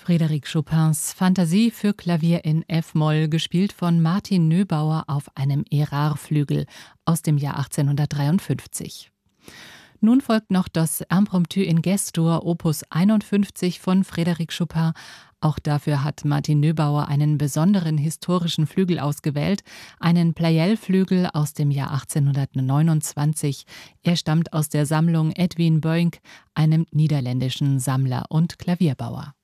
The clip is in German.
Frédéric Chopins Fantasie für Klavier in F-Moll, gespielt von Martin Nöbauer auf einem Erard-Flügel aus dem Jahr 1853. Nun folgt noch das Impromptu in Ges-Dur Opus 51 von Frédéric Chopin. Auch dafür hat Martin Nöbauer einen besonderen historischen Flügel ausgewählt, einen Pleyel-Flügel aus dem Jahr 1829. Er stammt aus der Sammlung Edwin Boink, einem niederländischen Sammler und Klavierbauer.